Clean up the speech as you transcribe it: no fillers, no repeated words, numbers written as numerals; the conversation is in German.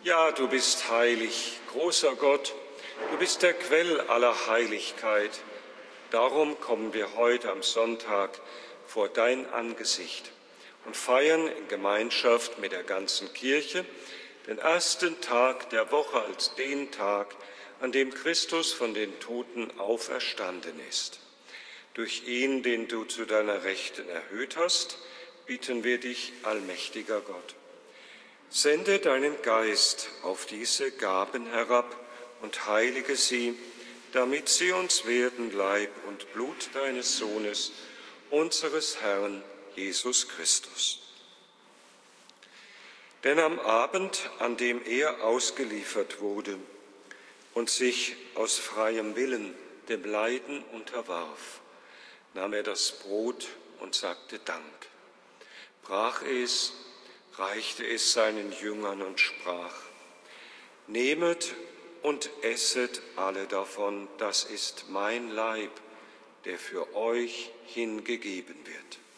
Ja, du bist heilig, großer Gott, du bist der Quell aller Heiligkeit. Darum kommen wir heute am Sonntag vor dein Angesicht und feiern in Gemeinschaft mit der ganzen Kirche den ersten Tag der Woche als den Tag, an dem Christus von den Toten auferstanden ist. Durch ihn, den du zu deiner Rechten erhöht hast, bitten wir dich, allmächtiger Gott. Sende deinen Geist auf diese Gaben herab und heilige sie, damit sie uns werden Leib und Blut deines Sohnes, unseres Herrn Jesus Christus. Denn am Abend, an dem er ausgeliefert wurde und sich aus freiem Willen dem Leiden unterwarf, nahm er das Brot und sagte Dank, brach es, reichte es seinen Jüngern und sprach: Nehmet und esset alle davon, das ist mein Leib, der für euch hingegeben wird.